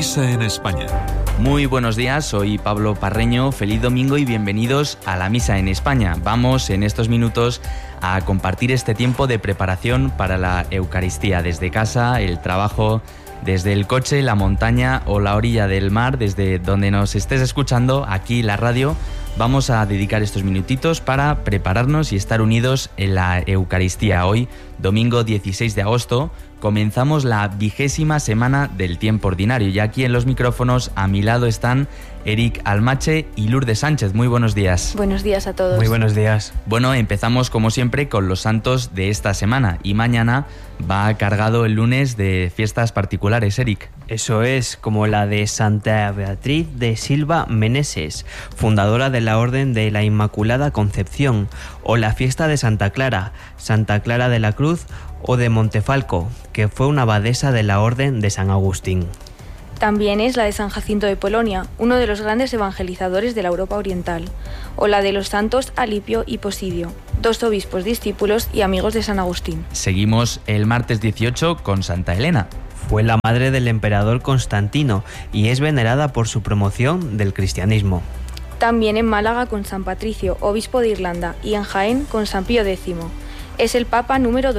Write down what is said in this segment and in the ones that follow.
Misa en España. Muy buenos días, soy Pablo Parreño, feliz domingo y bienvenidos a la Misa en España. Vamos en estos minutos a compartir este tiempo de preparación para la Eucaristía desde casa, el trabajo, desde el coche, la montaña o la orilla del mar, desde donde nos estés escuchando, aquí la radio. Vamos a dedicar estos minutitos para prepararnos y estar unidos en la Eucaristía. Hoy, domingo 16 de agosto, comenzamos la 20ª semana del tiempo ordinario. Y aquí en los micrófonos a mi lado están Eric Almache y Lourdes Sánchez. Muy buenos días. Buenos días a todos. Muy buenos días. Bueno, empezamos como siempre con los santos de esta semana. Y mañana va cargado el lunes de fiestas particulares, Eric. Eso es, como la de Santa Beatriz de Silva Meneses, fundadora de la Orden de la Inmaculada Concepción, o la fiesta de Santa Clara de la Cruz o de Montefalco, que fue una abadesa de la Orden de San Agustín. También es la de San Jacinto de Polonia, uno de los grandes evangelizadores de la Europa Oriental, o la de los santos Alipio y Posidio, dos obispos discípulos y amigos de San Agustín. Seguimos el martes 18 con Santa Elena. Fue la madre del emperador Constantino y es venerada por su promoción del cristianismo. También en Málaga con San Patricio, obispo de Irlanda, y en Jaén con San Pío X. Es el Papa número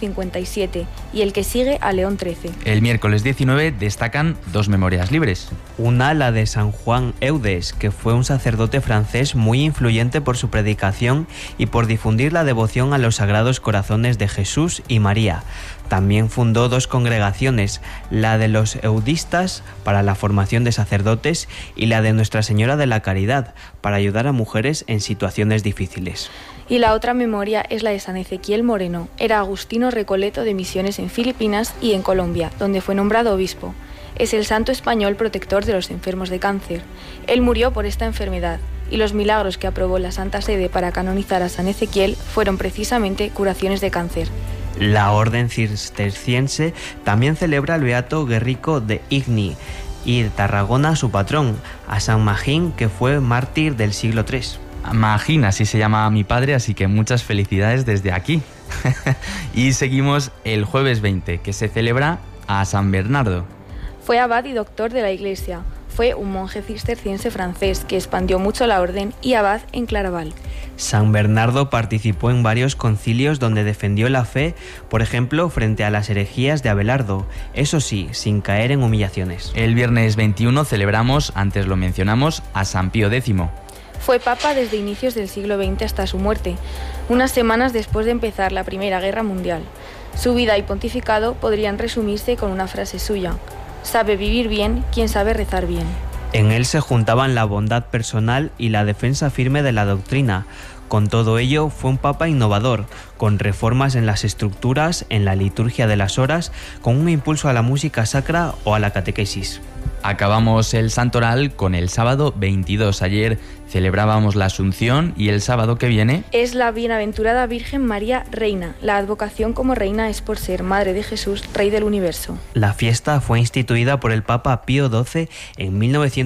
257 y el que sigue a León XIII. El miércoles 19 destacan dos memorias libres. Una, la de San Juan Eudes, que fue un sacerdote francés muy influyente por su predicación y por difundir la devoción a los sagrados corazones de Jesús y María. También fundó dos congregaciones, la de los eudistas para la formación de sacerdotes y la de Nuestra Señora de la Caridad para ayudar a mujeres en situaciones difíciles. Y la otra memoria es la de San Ezequiel Moreno. Era agustino recoleto de misiones en Filipinas y en Colombia, donde fue nombrado obispo. Es el santo español protector de los enfermos de cáncer. Él murió por esta enfermedad y los milagros que aprobó la Santa Sede para canonizar a San Ezequiel fueron precisamente curaciones de cáncer. La Orden Cisterciense también celebra al beato Guerrico de Igni y de Tarragona su patrón, a San Magín, que fue mártir del siglo III. Magín, así se llama mi padre, así que muchas felicidades desde aquí. Y seguimos el jueves 20, que se celebra a San Bernardo. Fue abad y doctor de la Iglesia. Fue un monje cisterciense francés que expandió mucho la orden y abad en Claraval. San Bernardo participó en varios concilios donde defendió la fe, por ejemplo, frente a las herejías de Abelardo, eso sí, sin caer en humillaciones. El viernes 21 celebramos, antes lo mencionamos, a San Pío X. Fue papa desde inicios del siglo XX hasta su muerte, unas semanas después de empezar la Primera Guerra Mundial. Su vida y pontificado podrían resumirse con una frase suya: sabe vivir bien quien sabe rezar bien. En él se juntaban la bondad personal y la defensa firme de la doctrina. Con todo ello, fue un papa innovador, con reformas en las estructuras, en la liturgia de las horas, con un impulso a la música sacra o a la catequesis. Acabamos el santoral con el sábado 22. Ayer celebrábamos la Asunción y el sábado que viene es la bienaventurada Virgen María Reina. La advocación como reina es por ser madre de Jesús, Rey del universo. La fiesta fue instituida por el Papa Pío XII en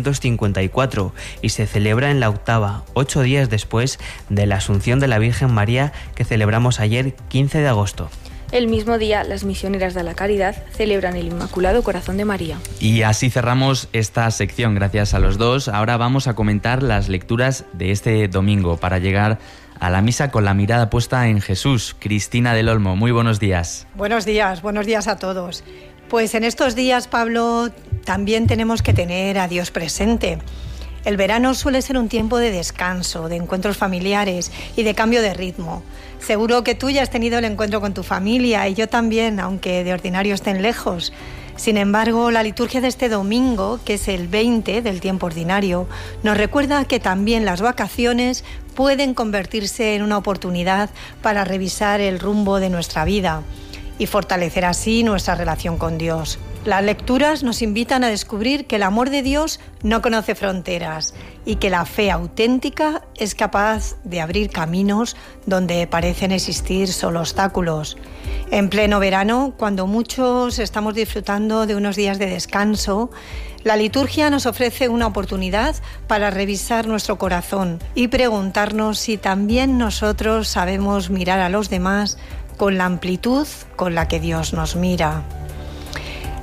1954 y se celebra en la octava, 8 días después de la Asunción de la Virgen María que celebramos ayer, 15 de agosto. El mismo día, las misioneras de la Caridad celebran el Inmaculado Corazón de María. Y así cerramos esta sección, gracias a los dos. Ahora vamos a comentar las lecturas de este domingo para llegar a la misa con la mirada puesta en Jesús. Cristina del Olmo, muy buenos días. Buenos días a todos. Pues en estos días, Pablo, también tenemos que tener a Dios presente. El verano suele ser un tiempo de descanso, de encuentros familiares y de cambio de ritmo. Seguro que tú ya has tenido el encuentro con tu familia y yo también, aunque de ordinario estén lejos. Sin embargo, la liturgia de este domingo, que es el 20 del tiempo ordinario, nos recuerda que también las vacaciones pueden convertirse en una oportunidad para revisar el rumbo de nuestra vida y fortalecer así nuestra relación con Dios. Las lecturas nos invitan a descubrir que el amor de Dios no conoce fronteras y que la fe auténtica es capaz de abrir caminos donde parecen existir solo obstáculos. En pleno verano, cuando muchos estamos disfrutando de unos días de descanso, la liturgia nos ofrece una oportunidad para revisar nuestro corazón y preguntarnos si también nosotros sabemos mirar a los demás con la amplitud con la que Dios nos mira.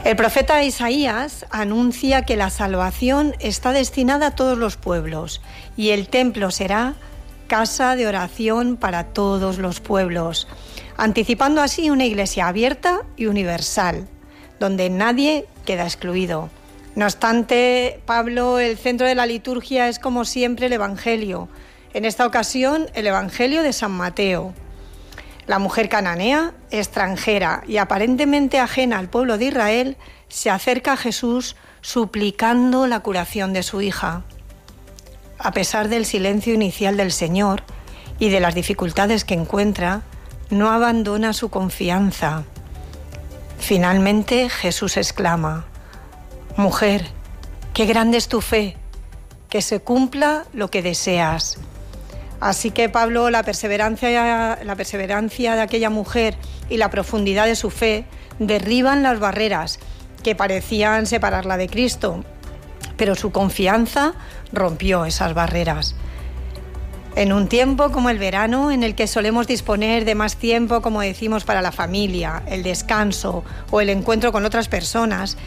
El profeta Isaías anuncia que la salvación está destinada a todos los pueblos y el templo será casa de oración para todos los pueblos, anticipando así una iglesia abierta y universal, donde nadie queda excluido. No obstante, Pablo, el centro de la liturgia es como siempre el Evangelio. En esta ocasión, el Evangelio de San Mateo. La mujer cananea, extranjera y aparentemente ajena al pueblo de Israel, se acerca a Jesús suplicando la curación de su hija. A pesar del silencio inicial del Señor y de las dificultades que encuentra, no abandona su confianza. Finalmente Jesús exclama: «Mujer, qué grande es tu fe, que se cumpla lo que deseas». Así que Pablo, la perseverancia de aquella mujer y la profundidad de su fe derriban las barreras que parecían separarla de Cristo, pero su confianza rompió esas barreras. En un tiempo como el verano, en el que solemos disponer de más tiempo, como decimos, para la familia, el descanso o el encuentro con otras personas,